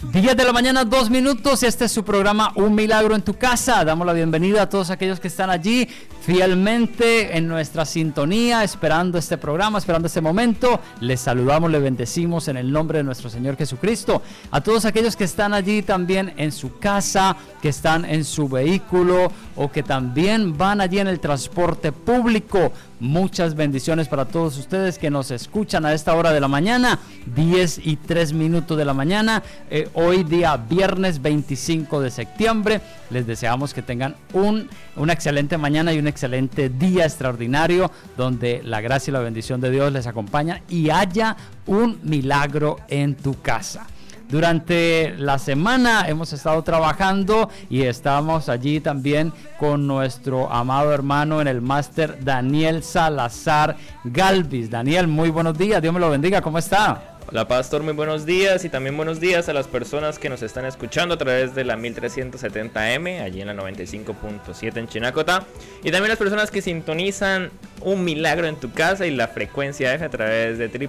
10 de la mañana, 2 minutos. Este es su programa Un Milagro en tu Casa. Damos la bienvenida a todos aquellos que están allí fielmente en nuestra sintonía, esperando este programa, esperando este momento. Les saludamos, les bendecimos en el nombre de nuestro Señor Jesucristo. A todos aquellos que están allí también en su casa, que están en su vehículo o que también van allí en el transporte público. Muchas bendiciones para todos ustedes que nos escuchan a esta hora de la mañana, 10:03 de la mañana, hoy día viernes 25 de septiembre. Les deseamos que tengan una excelente mañana y un excelente día extraordinario, donde la gracia y la bendición de Dios les acompaña y haya un milagro en tu casa. Durante la semana hemos estado trabajando y estamos allí también con nuestro amado hermano en el máster, Daniel Salazar Galvis. Daniel, muy buenos días, Dios me lo bendiga, ¿cómo está? Hola pastor, muy buenos días y también buenos días a las personas que nos están escuchando a través de la 1370M, allí en la 95.7 en Chinacota, y también las personas que sintonizan Un Milagro en tu Casa y la frecuencia F a través de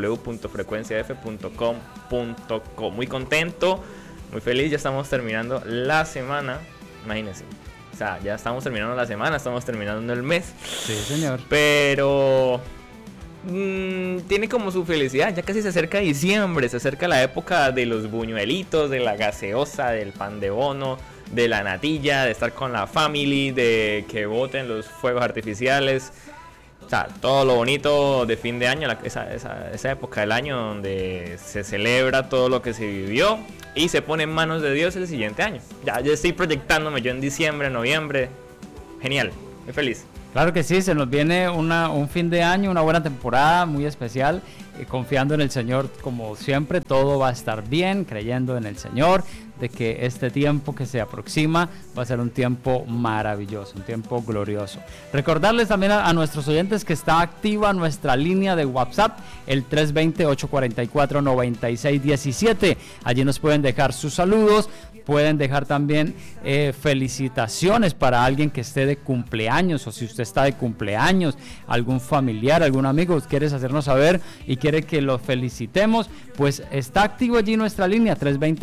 www.frecuenciaf.com.co. Muy contento, muy feliz, ya estamos terminando la semana, imagínense. O sea, ya estamos terminando la semana, estamos terminando el mes. Sí, señor. Pero tiene como su felicidad, ya casi se acerca diciembre, se acerca la época de los buñuelitos, de la gaseosa, del pan de bono, de la natilla, de estar con la family, de que boten los fuegos artificiales, o sea, todo lo bonito de fin de año, esa época del año donde se celebra todo lo que se vivió y se pone en manos de Dios el siguiente año. Ya estoy proyectándome yo en diciembre, noviembre, genial, muy feliz. Claro que sí, se nos viene un fin de año, una buena temporada muy especial, confiando en el Señor como siempre, todo va a estar bien, creyendo en el Señor, de que este tiempo que se aproxima va a ser un tiempo maravilloso, un tiempo glorioso. Recordarles también a nuestros oyentes que está activa nuestra línea de WhatsApp, el 320-844-9617, allí nos pueden dejar sus saludos. Pueden dejar también felicitaciones para alguien que esté de cumpleaños, o si usted está de cumpleaños, algún familiar, algún amigo, quieres hacernos saber y quiere que lo felicitemos, pues está activo allí nuestra línea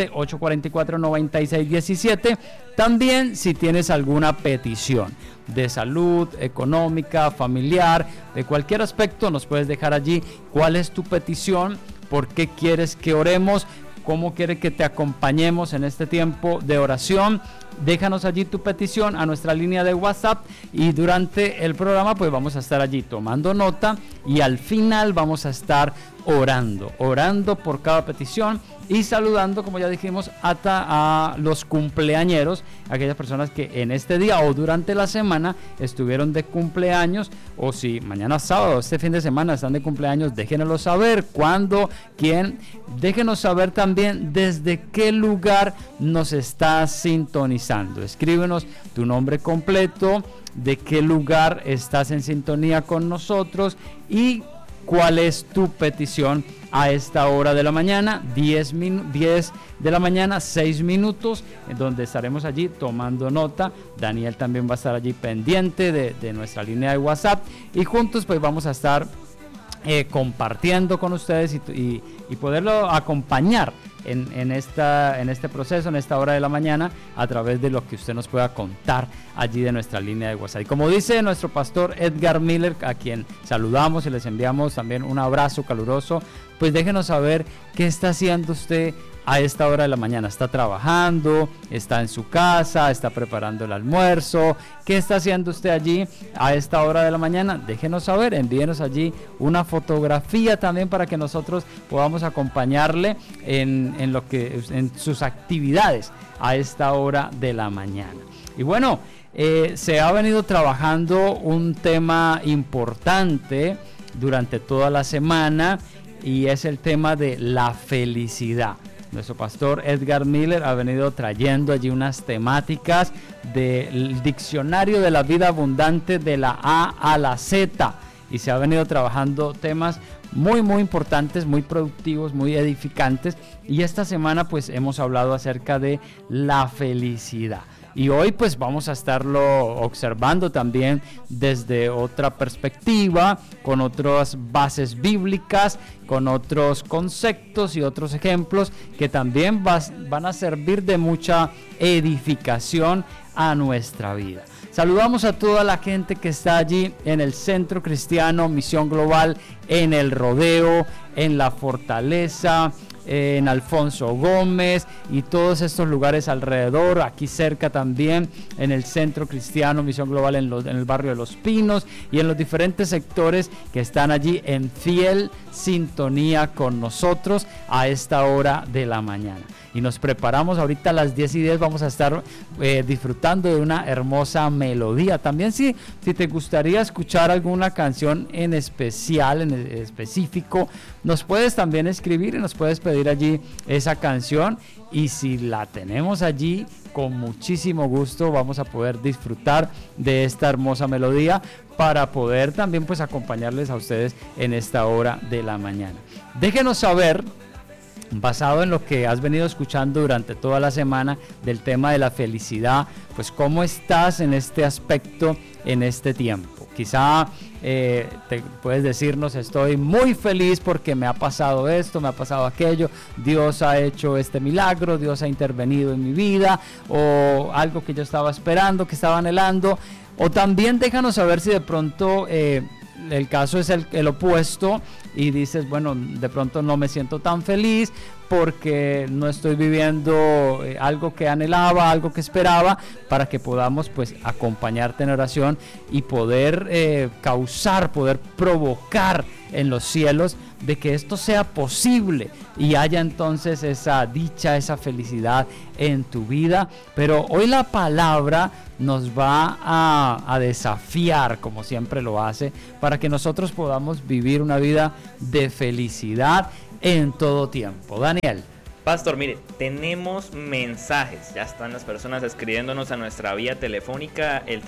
320-844-9617. También si tienes alguna petición de salud, económica, familiar, de cualquier aspecto, nos puedes dejar allí cuál es tu petición, por qué quieres que oremos, cómo quiere que te acompañemos en este tiempo de oración. Déjanos allí tu petición a nuestra línea de WhatsApp y durante el programa pues vamos a estar allí tomando nota y al final vamos a estar orando por cada petición y saludando, como ya dijimos, a los cumpleañeros, aquellas personas que en este día o durante la semana estuvieron de cumpleaños, o si mañana sábado, este fin de semana están de cumpleaños, déjenoslo saber, cuándo, quién, déjenos saber también desde qué lugar nos estás sintonizando. Escríbenos tu nombre completo, de qué lugar estás en sintonía con nosotros y cuál es tu petición a esta hora de la mañana, 10 de la mañana, 6 minutos, en donde estaremos allí tomando nota. Daniel también va a estar allí pendiente de nuestra línea de WhatsApp y juntos pues vamos a estar compartiendo con ustedes y poderlo acompañar en este proceso, en esta hora de la mañana, a través de lo que usted nos pueda contar allí de nuestra línea de WhatsApp. Y como dice nuestro pastor Edgar Miller, a quien saludamos y les enviamos también un abrazo caluroso, pues déjenos saber qué está haciendo usted a esta hora de la mañana. ¿Está trabajando? ¿Está en su casa? ¿Está preparando el almuerzo? ¿Qué está haciendo usted allí a esta hora de la mañana? Déjenos saber, envíenos allí una fotografía también para que nosotros podamos acompañarle en sus actividades a esta hora de la mañana. Y bueno, se ha venido trabajando un tema importante durante toda la semana y es el tema de la felicidad. Nuestro pastor Edgar Miller ha venido trayendo allí unas temáticas del diccionario de la vida abundante de la A a la Z y se ha venido trabajando temas muy importantes, muy productivos, muy edificantes y esta semana pues hemos hablado acerca de la felicidad. Y hoy pues vamos a estarlo observando también desde otra perspectiva, con otras bases bíblicas, con otros conceptos y otros ejemplos que también van a servir de mucha edificación a nuestra vida. Saludamos a toda la gente que está allí en el Centro Cristiano Misión Global, en El Rodeo, en La Fortaleza, en Alfonso Gómez y todos estos lugares alrededor, aquí cerca también en el Centro Cristiano Misión Global en el barrio de Los Pinos y en los diferentes sectores que están allí en fiel sintonía con nosotros a esta hora de la mañana. Y nos preparamos ahorita a las 10:10, vamos a estar disfrutando de una hermosa melodía. También si te gustaría escuchar alguna canción en especial, en específico, nos puedes también escribir y nos puedes pedir allí esa canción. Y si la tenemos allí, con muchísimo gusto vamos a poder disfrutar de esta hermosa melodía para poder también pues acompañarles a ustedes en esta hora de la mañana. Déjenos saber, basado en lo que has venido escuchando durante toda la semana del tema de la felicidad, pues cómo estás en este aspecto en este tiempo. Quizá te puedes decirnos: estoy muy feliz porque me ha pasado esto, me ha pasado aquello, Dios ha hecho este milagro, Dios ha intervenido en mi vida, o algo que yo estaba esperando, que estaba anhelando. O también déjanos saber si de pronto el caso es el opuesto y dices: bueno, de pronto no me siento tan feliz porque no estoy viviendo algo que anhelaba, algo que esperaba, para que podamos pues acompañarte en oración y poder poder provocar en los cielos de que esto sea posible y haya entonces esa dicha, esa felicidad en tu vida. Pero hoy la palabra nos va a desafiar, como siempre lo hace, para que nosotros podamos vivir una vida de felicidad en todo tiempo. Daniel. Pastor, mire, tenemos mensajes, ya están las personas escribiéndonos a nuestra vía telefónica, el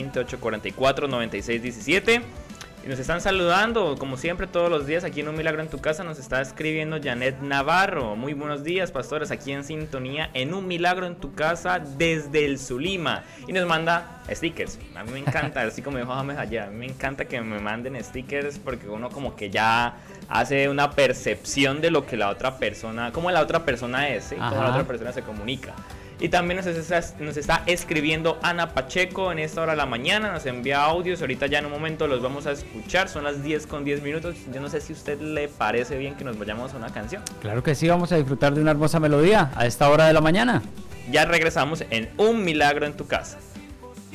320-844-9617. Y nos están saludando, como siempre, todos los días aquí en Un Milagro en tu Casa. Nos está escribiendo Janet Navarro. Muy buenos días, pastores, aquí en sintonía en Un Milagro en tu Casa desde el Zulima. Y nos manda stickers. A mí me encanta, así como dijo James allá, a mí me encanta que me manden stickers porque uno como que ya hace una percepción de lo que la otra persona, cómo la otra persona es, ¿sí? Cómo la otra persona se comunica. Y también nos está escribiendo Ana Pacheco en esta hora de la mañana, nos envía audios, ahorita ya en un momento los vamos a escuchar, son las 10:10. Yo no sé si a usted le parece bien que nos vayamos a una canción. Claro que sí, vamos a disfrutar de una hermosa melodía a esta hora de la mañana. Ya regresamos en Un Milagro en tu Casa.